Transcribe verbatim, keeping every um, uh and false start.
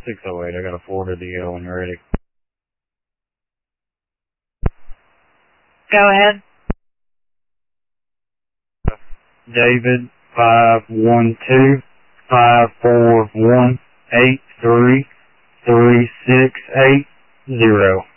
six oh eight, I got a Florida D L when you're ready. Go ahead. David, five one two, five four one, eight three three six eight zero.